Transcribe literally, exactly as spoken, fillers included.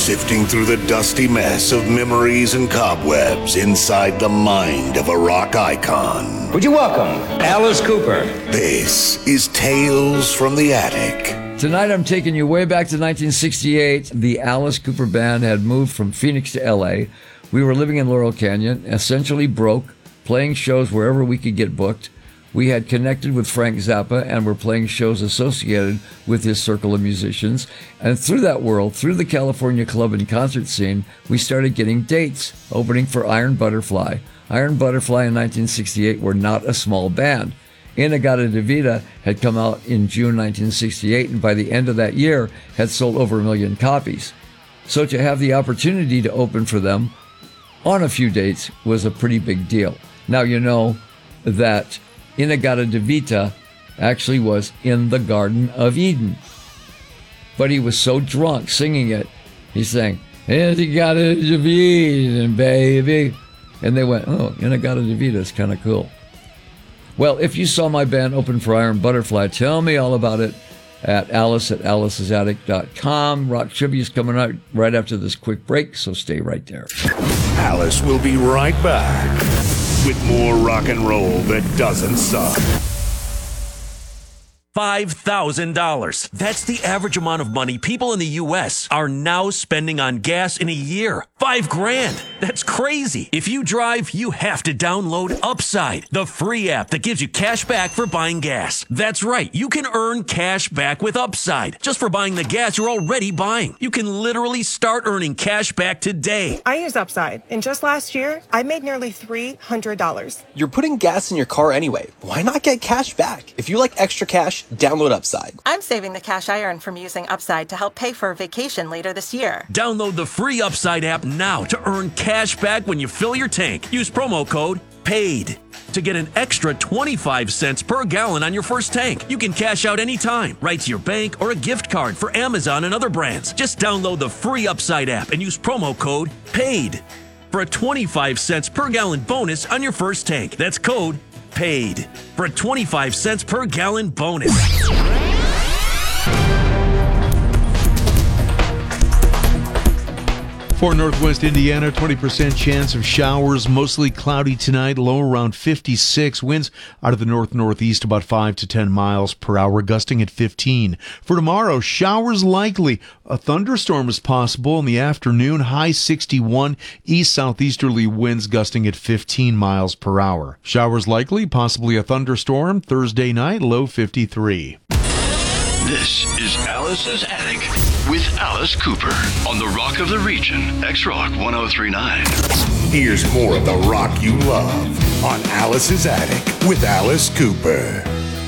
sifting through the dusty mess of memories and cobwebs inside the mind of a rock icon. Would you welcome Alice Cooper? This is Tales from the Attic. Tonight I'm taking you way back to nineteen sixty-eight. The Alice Cooper Band had moved from Phoenix to L A. We were living in Laurel Canyon, essentially broke, playing shows wherever we could get booked. We had connected with Frank Zappa and were playing shows associated with his circle of musicians. And through that world, through the California club and concert scene, we started getting dates, opening for Iron Butterfly. Iron Butterfly in nineteen sixty-eight were not a small band. In-A-Gadda-Da-Vida had come out in June nineteen sixty-eight, and by the end of that year had sold over a million copies. So to have the opportunity to open for them on a few dates was a pretty big deal. Now you know that In-A-Gadda-Da-Vida actually was in the Garden of Eden. But he was so drunk singing it, he sang, In-A-Gadda-Da-Vida, baby. And they went, oh, In-A-Gadda-Da-Vida is kind of cool. Well, if you saw my band open for Iron Butterfly, tell me all about it at alice at alice's attic dot com. Rock Trivia is coming out right after this quick break, so stay right there. Alice will be right back with more rock and roll that doesn't suck. five thousand dollars. That's the average amount of money people in the U S are now spending on gas in a year. Five grand. That's crazy. If you drive, you have to download Upside, the free app that gives you cash back for buying gas. That's right. You can earn cash back with Upside just for buying the gas you're already buying. You can literally start earning cash back today. I use Upside, and just last year, I made nearly three hundred dollars. You're putting gas in your car anyway. Why not get cash back? If you like extra cash, download Upside. I'm saving the cash I earn from using Upside to help pay for a vacation later this year. Download the free Upside app now to earn cash back when you fill your tank. Use promo code PAID to get an extra twenty-five cents per gallon on your first tank. You can cash out anytime, right to your bank or a gift card for Amazon and other brands. Just download the free Upside app and use promo code PAID for a twenty-five cents per gallon bonus on your first tank. That's code PAID for a twenty-five cents per gallon bonus. For Northwest Indiana, twenty percent chance of showers, mostly cloudy tonight, low around fifty-six. Winds out of the north-northeast about five to ten miles per hour, gusting at fifteen. For tomorrow, showers likely. A thunderstorm is possible in the afternoon, high sixty-one. East-southeasterly winds gusting at fifteen miles per hour. Showers likely, possibly a thunderstorm. Thursday night, low fifty-three. This is Alice's Attic with Alice Cooper on the Rock of the Region, X-Rock one oh three point nine. Here's more of the rock you love on Alice's Attic with Alice Cooper.